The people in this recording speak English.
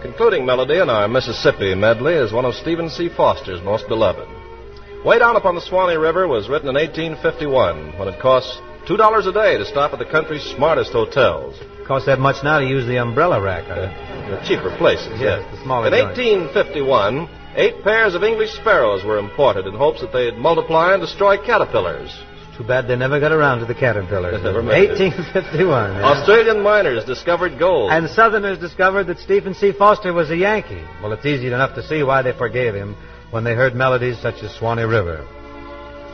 concluding melody in our Mississippi medley is one of Stephen C. Foster's most beloved. Way Down Upon the Swanee River was written in 1851 when it cost $2 a day to stop at the country's smartest hotels. Costs that much now to use the umbrella rack. The cheaper places, yes. The smaller in 1851, 8 pairs of English sparrows were imported in hopes that they'd multiply and destroy caterpillars. Too bad they never got around to the caterpillars. Never made 1851. Yeah. Australian miners discovered gold. And Southerners discovered that Stephen C. Foster was a Yankee. Well, it's easy enough to see why they forgave him when they heard melodies such as Swanee River.